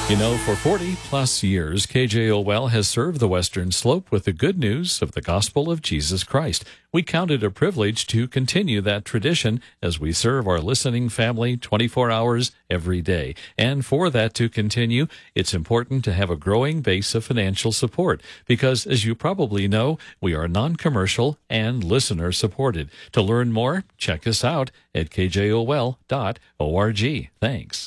You know, for 40 plus years, KJOL has served the Western Slope with the good news of the gospel of Jesus Christ. We count it a privilege to continue that tradition as we serve our listening family 24 hours every day. And for that to continue, it's important to have a growing base of financial support because, as you probably know, we are non-commercial and listener supported. To learn more, check us out at kjol.org. Thanks.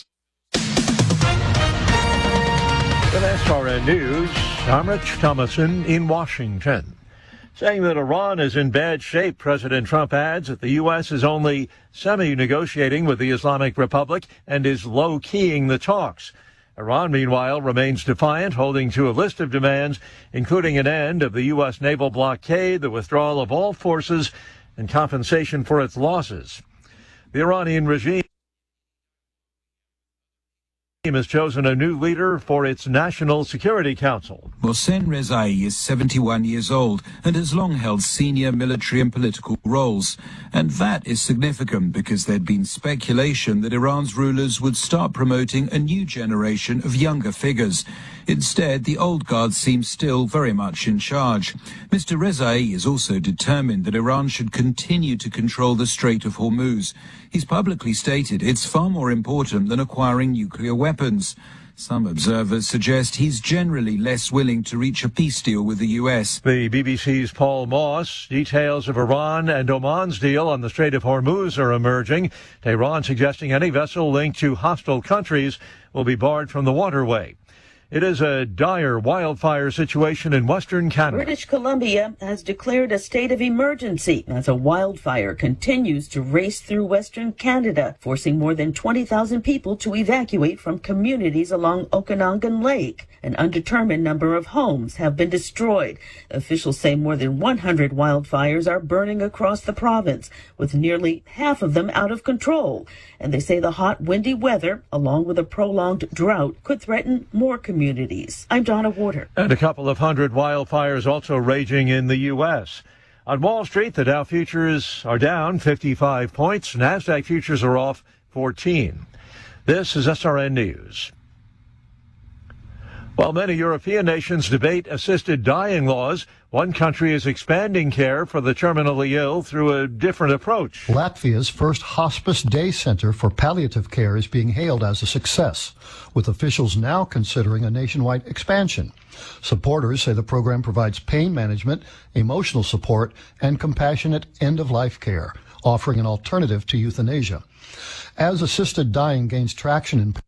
With SRN News, I'm Rich Thomason in Washington. Saying that Iran is in bad shape, President Trump adds that the U.S. is only semi-negotiating with the Islamic Republic and is low-keying the talks. Iran, meanwhile, remains defiant, holding to a list of demands, including an end of the U.S. naval blockade, the withdrawal of all forces, and compensation for its losses. The Iranian regime has chosen a new leader for its National Security Council. Mohsen Rezai is 71 years old and has long held senior military and political roles. And that is significant because there'd been speculation that Iran's rulers would start promoting a new generation of younger figures. Instead, the old guard seems still very much in charge. Mr. Rezai is also determined that Iran should continue to control the Strait of Hormuz. He's publicly stated it's far more important than acquiring nuclear weapons. Some observers suggest he's generally less willing to reach a peace deal with the U.S. The BBC's Paul Moss. Details of Iran and Oman's deal on the Strait of Hormuz are emerging. Tehran suggesting any vessel linked to hostile countries will be barred from the waterway. It is a dire wildfire situation in western Canada. British Columbia has declared a state of emergency as a wildfire continues to race through western Canada, forcing more than 20,000 people to evacuate from communities along Okanagan Lake. An undetermined number of homes have been destroyed. Officials say more than 100 wildfires are burning across the province, with nearly half of them out of control. And they say the hot, windy weather, along with a prolonged drought, could threaten more communities. I'm Donna Warder. And a couple of hundred wildfires also raging in the U.S. On Wall Street, the Dow futures are down 55 points. NASDAQ futures are off 14. This is SRN News. While many European nations debate assisted dying laws, one country is expanding care for the terminally ill through a different approach. Latvia's first hospice day center for palliative care is being hailed as a success, with officials now considering a nationwide expansion. Supporters say the program provides pain management, emotional support, and compassionate end-of-life care, offering an alternative to euthanasia. As assisted dying gains traction in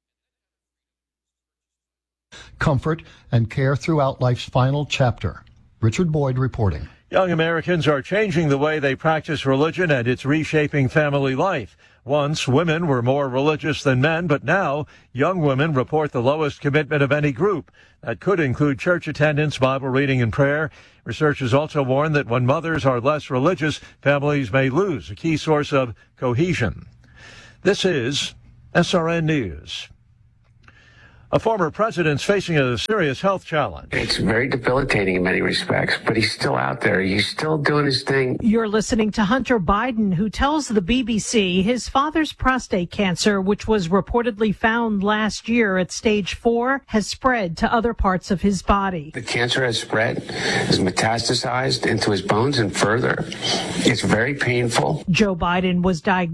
comfort and care throughout life's final chapter. Richard Boyd reporting. Young Americans are changing the way they practice religion, and it's reshaping family life. Once, women were more religious than men, but now young women report the lowest commitment of any group. That could include church attendance, Bible reading, and prayer. Researchers also warn that when mothers are less religious, families may lose a key source of cohesion. This is SRN News. A former president's facing a serious health challenge. It's very debilitating in many respects, but he's still out there. He's still doing his thing. You're listening to Hunter Biden, who tells the BBC his father's prostate cancer, which was reportedly found last year at stage 4, has spread to other parts of his body. The cancer has spread, has metastasized into his bones and further. It's very painful. Joe Biden was diagnosed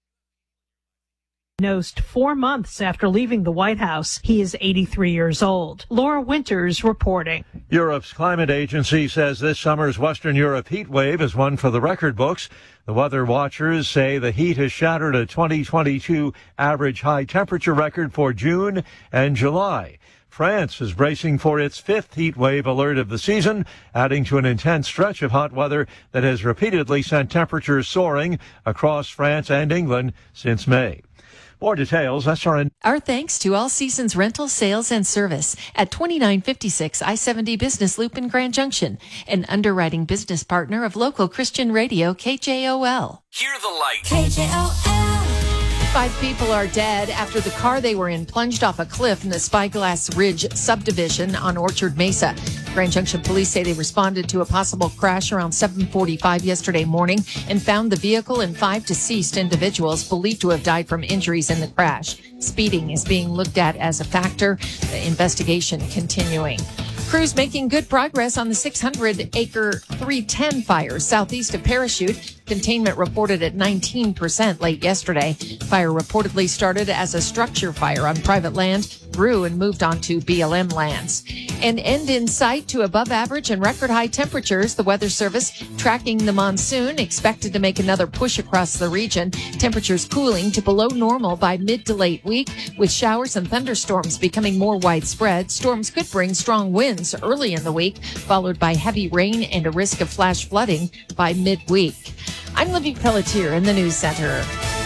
4 months after leaving the White House. He is 83 years old. Laura Winters reporting. Europe's climate agency says this summer's Western Europe heat wave is one for the record books. The weather watchers say the heat has shattered a 2022 average high temperature record for June and July. France is bracing for its 5th heat wave alert of the season, adding to an intense stretch of hot weather that has repeatedly sent temperatures soaring across France and England since May. More details, SRN. Our thanks to All Seasons Rental, Sales, and Service at 2956 I-70 Business Loop in Grand Junction, an underwriting business partner of local Christian radio KJOL. Hear the light. KJOL. 5 people are dead after the car they were in plunged off a cliff in the Spyglass Ridge subdivision on Orchard Mesa. Grand Junction police say they responded to a possible crash around 7:45 yesterday morning and found the vehicle and 5 deceased individuals believed to have died from injuries in the crash. Speeding is being looked at as a factor. The investigation continuing. Crews making good progress on the 600-acre 310 fire southeast of Parachute. Containment reported at 19% late yesterday. Fire reportedly started as a structure fire on private land, grew and moved on to BLM lands. An end in sight to above average and record high temperatures. The Weather Service tracking the monsoon, expected to make another push across the region. Temperatures cooling to below normal by mid to late week, with showers and thunderstorms becoming more widespread. Storms could bring strong winds early in the week, followed by heavy rain and a risk of flash flooding by midweek. I'm Libby Pelletier in the News Center.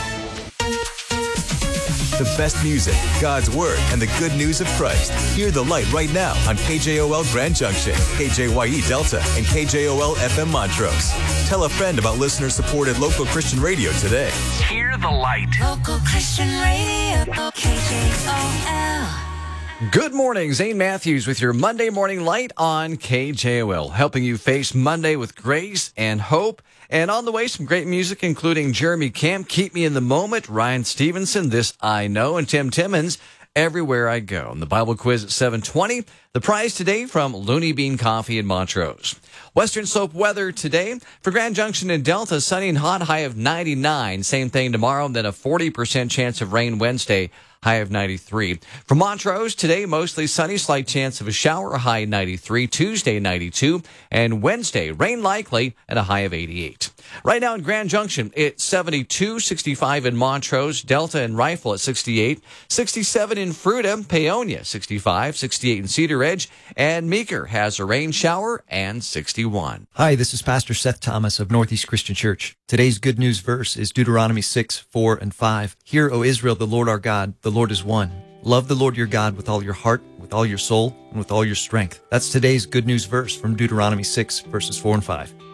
The best music, God's Word, and the good news of Christ. Hear the light right now on KJOL Grand Junction, KJYE Delta, and KJOL FM Montrose. Tell a friend about listener-supported local Christian radio today. Hear the light. Local Christian radio, KJOL. Good morning, Zane Matthews with your Monday Morning Light on KJOL, helping you face Monday with grace and hope. And on the way, some great music, including Jeremy Camp, Keep Me in the Moment, Ryan Stevenson, This I Know, and Tim Timmons, Everywhere I Go. And the Bible quiz at 7:20. The prize today from Looney Bean Coffee in Montrose. Western Slope weather today. For Grand Junction and Delta, sunny and hot, high of 99. Same thing tomorrow, then a 40% chance of rain Wednesday, high of 93. For Montrose, today, mostly sunny, slight chance of a shower, a high 93. Tuesday, 92. And Wednesday, rain likely at a high of 88. Right now in Grand Junction, it's 72, 65 in Montrose, Delta and Rifle at 68, 67 in Fruita, Paonia 65, 68 in Cedar Edge, and Meeker has a rain shower and 61. Hi, this is Pastor Seth Thomas of Northeast Christian Church. Today's good news verse is Deuteronomy 6, 4, and 5. Hear, O Israel, the Lord our God, the Lord is one. Love the Lord your God with all your heart, with all your soul, and with all your strength. That's today's good news verse from Deuteronomy 6, verses 4 and 5.